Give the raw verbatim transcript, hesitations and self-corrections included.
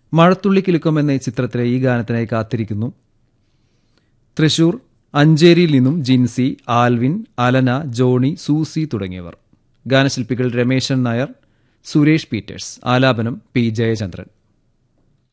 മഴത്തുള്ളിക്കിലുക്കം എന്ന ചിത്രത്തിലെ ഈ ഗാനത്തിനായി കാത്തിരിക്കുന്നു തൃശൂർ അഞ്ചേരിയിൽ നിന്നും Jincy, Alvin, Alana, Johnny, Susie തുടങ്ങിയവർ. ഗാനശില്പികൾ രമേശൻ നായർ, സുരേഷ് പീറ്റേഴ്സ്. ആലാപനം പി ജയചന്ദ്രൻ.